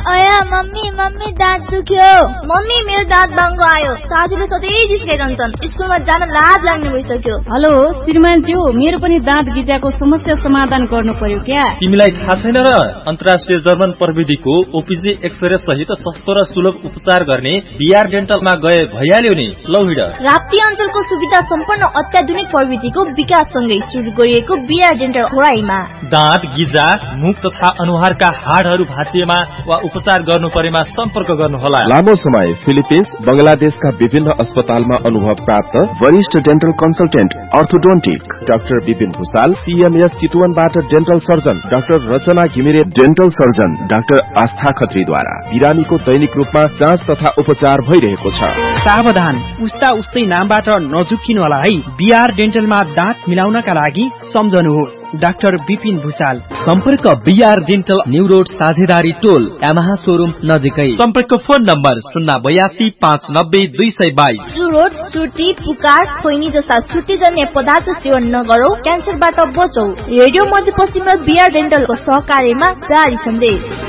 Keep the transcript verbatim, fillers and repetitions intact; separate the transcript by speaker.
Speaker 1: अया mummy mummy दाँत दुख्यो। मम्मी मेरो दाँत बाङ्गो आयो। साथीले सधैँ जिस्काइरहन्छन्। स्कुलमा जान लाज लाग्ने भइसक्यो।
Speaker 2: हेलो श्रीमानज्यू, मेरो पनि दाँत गिजाको समस्या समाधान गर्नु पर्यो क्या?
Speaker 3: तिमीलाई थाहा छैन र? अन्तर्राष्ट्रिय जर्मन प्रविधिको ओपीजी एक्सरे सहित सस्तो र सुलभ उपचार गर्ने बीआर डेन्टलमा गए भइहाल्यो नि। लौ हिँड।
Speaker 1: राप्ती अञ्चलको सुविधा सम्पन्न अत्याधुनिक प्रविधिको विकाससँगै सुरु गरिएको बीआर डेन्टल खोराईमा
Speaker 3: दाँत गिजा, मुख तथा अनुहारका हाडहरू भाँचिएमा वा उपचार गर्नु परेमा सम्पर्क गर्नुहोला।
Speaker 4: लामो समय फिलिपिन्स, बंगलादेशका विभिन्न अस्पतालमा अनुभव प्राप्त वरिष्ठ dental consultant orthodontic doctor Vipin Bhusal, CMS चितवनबाट dental surgeon doctor रचना घिमिरे, डेन्टल सर्जन डाक्टर आस्था खत्रीद्वारा बिरामीको दैनिक रूपमा जाँच तथा उपचार भइरहेको छ।
Speaker 5: सावधान, उस्ता उस्तै नामबाट नझुक्किनु होला है। बीआर डेन्टलमा दाँत मिलाउनका लागि सम्झनुहोस् डाक्टर विपिन भुसाल।
Speaker 3: सम्पर्क बीआर डेन्टल न्यू रोड साझेदारी टोल यामाहा शोरूम नजिकै। सम्पर्क फोन नम्बर शून्य बयासी पाँच नब्बे दुई सय बाइस।
Speaker 1: चुरोट, सुर्ती, पुकार, खैनी जस्ता सुर्तीजन्य पदार्थ सेवन नगरौ, क्यान्सरबाट बचौ। रेडियो मध्यपश्चिममा बीआर डेन्टलको सहकार्यमा जारी सन्देश।